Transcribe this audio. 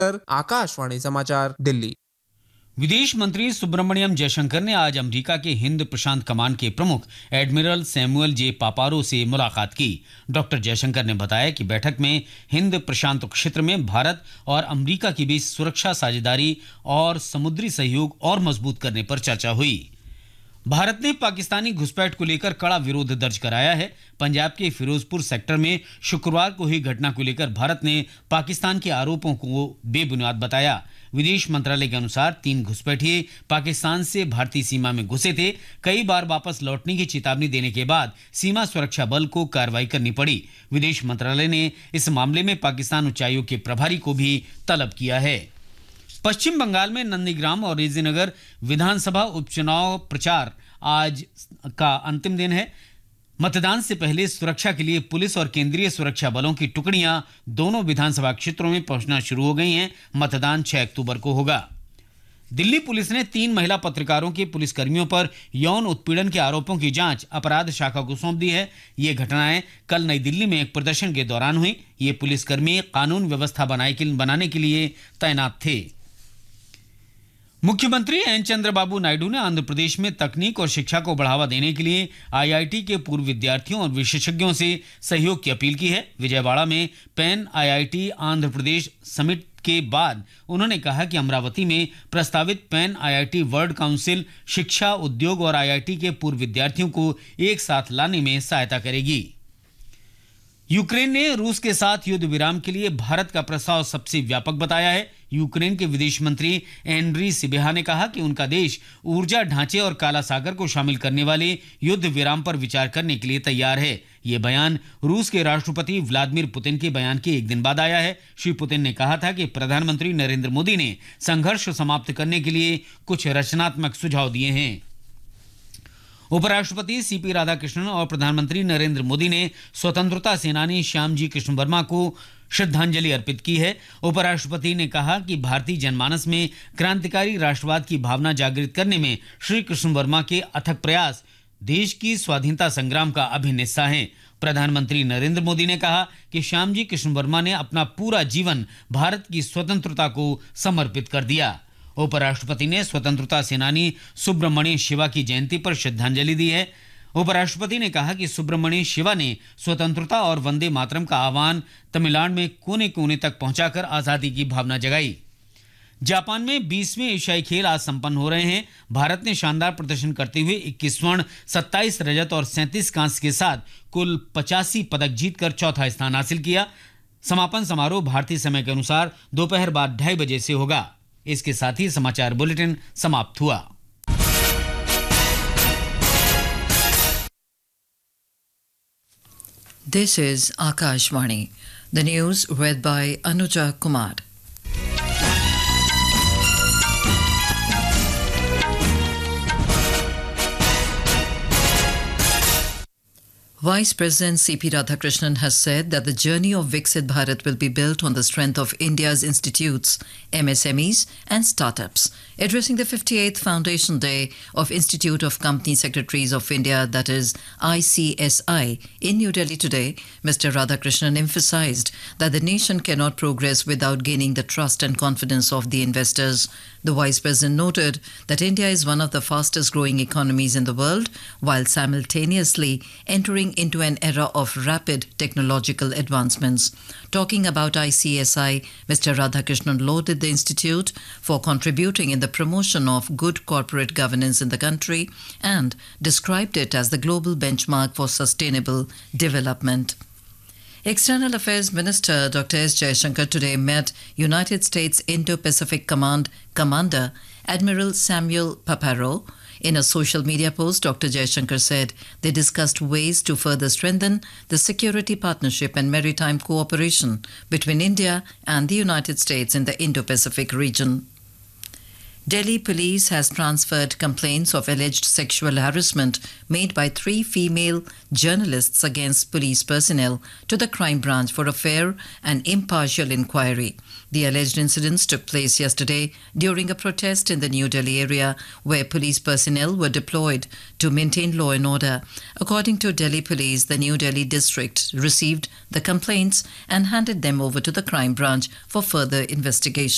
आकाशवाणी समाचार दिल्ली। विदेश मंत्री सुब्रमण्यम जयशंकर ने आज अमेरिका के हिंद प्रशांत कमान के प्रमुख एडमिरल सैमुअल जे पापारो से मुलाकात की। डॉक्टर जयशंकर ने बताया कि बैठक में हिंद प्रशांत क्षेत्र में भारत और अमेरिका के बीच सुरक्षा साझेदारी और समुद्री सहयोग और मजबूत करने पर चर्चा हुई। भारत ने पाकिस्तानी घुसपैठ को लेकर कड़ा विरोध दर्ज कराया है। पंजाब के फिरोजपुर सेक्टर में शुक्रवार को हुई घटना को लेकर भारत ने पाकिस्तान के आरोपों को बेबुनियाद बताया। विदेश मंत्रालय के अनुसार 3 घुसपैठिए पाकिस्तान से भारतीय सीमा में घुसे थे। कई बार वापस लौटने की चेतावनी देने के बाद सीमा सुरक्षा बल को कार्रवाई करनी पड़ी। विदेश मंत्रालय ने इस मामले में पाकिस्तान उच्चायोग के प्रभारी को भी तलब किया है। पश्चिम बंगाल में नंदीग्राम और रेजीनगर विधानसभा उपचुनाव प्रचार आज का अंतिम दिन है। मतदान से पहले सुरक्षा के लिए पुलिस और केंद्रीय सुरक्षा बलों की टुकड़ियां दोनों विधानसभा क्षेत्रों में पहुंचना शुरू हो गई हैं। मतदान 6 अक्टूबर को होगा। दिल्ली पुलिस ने 3 महिला पत्रकारों के पुलिसकर्मियों पर यौन उत्पीड़न के आरोपों की जांच अपराध शाखा को सौंप दी है। ये घटनाएं कल नई दिल्ली में एक प्रदर्शन के दौरान हुई। ये पुलिसकर्मी कानून व्यवस्था बनाने के लिए तैनात थे। मुख्यमंत्री एन चंद्रबाबू नायडू ने आंध्र प्रदेश में तकनीक और शिक्षा को बढ़ावा देने के लिए आईआईटी के पूर्व विद्यार्थियों और विशेषज्ञों से सहयोग की अपील की है। विजयवाड़ा में pan IIT Andhra Pradesh summit के बाद उन्होंने कहा कि अमरावती में प्रस्तावित पैन आईआईटी वर्ल्ड काउंसिल शिक्षा, उद्योग और आईआईटी के पूर्व विद्यार्थियों को एक साथ लाने में सहायता करेगी। यूक्रेन ने रूस के साथ युद्ध विराम के लिए भारत का प्रस्ताव सबसे व्यापक बताया है। यूक्रेन के विदेश मंत्री एंड्री सिबिहा ने कहा कि उनका देश ऊर्जा ढांचे और काला सागर को शामिल करने वाले युद्ध विराम पर विचार करने के लिए तैयार है। ये बयान रूस के राष्ट्रपति व्लादिमीर पुतिन के बयान के एक दिन बाद आया है। श्री पुतिन ने कहा था कि प्रधानमंत्री नरेंद्र मोदी ने संघर्ष समाप्त करने के लिए कुछ रचनात्मक सुझाव दिए हैं। उपराष्ट्रपति सीपी राधाकृष्णन और प्रधानमंत्री नरेंद्र मोदी ने स्वतंत्रता सेनानी श्यामजी कृष्ण वर्मा को श्रद्धांजलि अर्पित की है। उपराष्ट्रपति ने कहा कि भारतीय जनमानस में क्रांतिकारी राष्ट्रवाद की भावना जागृत करने में श्री कृष्ण वर्मा के अथक प्रयास देश की स्वाधीनता संग्राम का अभिन्न हिस्सा हैं। प्रधानमंत्री नरेंद्र मोदी ने कहा कि श्यामजी कृष्ण वर्मा ने अपना पूरा जीवन भारत की स्वतंत्रता को समर्पित कर दिया। उपराष्ट्रपति ने स्वतंत्रता सेनानी सुब्रमण्य शिवा की जयंती पर श्रद्धांजलि दी है। उपराष्ट्रपति ने कहा कि सुब्रमण्य शिवा ने स्वतंत्रता और वंदे मातरम का आह्वान तमिलनाडु में कोने कोने तक पहुंचाकर आजादी की भावना जगाई। जापान में 20वें एशियाई खेल आज संपन्न हो रहे हैं। भारत ने शानदार प्रदर्शन करते हुए 21 स्वर्ण, 27 रजत और 37 कांस्य के साथ कुल 85 पदक जीतकर चौथा स्थान हासिल किया। समापन समारोह भारतीय समय के अनुसार दोपहर बाद 2:30 बजे से होगा। इसके साथ ही समाचार बुलेटिन समाप्त हुआ। This is Akashvani. The news read by Anuja Kumar. Vice President C.P. Radhakrishnan has said that the journey of Viksit Bharat will be built on the strength of India's institutes, MSMEs and startups. Addressing the 58th Foundation Day of Institute of Company Secretaries of India, that is ICSI, in New Delhi today, Mr. Radhakrishnan emphasized that the nation cannot progress without gaining the trust and confidence of the investors. The Vice President noted that India is one of the fastest growing economies in the world, while simultaneously entering into an era of rapid technological advancements. Talking about ICSI, Mr. Radhakrishnan lauded the institute for contributing in the promotion of good corporate governance in the country and described it as the global benchmark for sustainable development. External Affairs Minister Dr. S. Jaishankar today met United States Indo-Pacific Command Commander Admiral Samuel Paparo. In a social media post, Dr. Jaishankar said they discussed ways to further strengthen the security partnership and maritime cooperation between India and the United States in the Indo-Pacific region. Delhi police has transferred complaints of alleged sexual harassment made by 3 female journalists against police personnel to the crime branch for a fair and impartial inquiry. The alleged incidents took place yesterday during a protest in the New Delhi area where police personnel were deployed to maintain law and order. According to Delhi police, the New Delhi district received the complaints and handed them over to the crime branch for further investigation.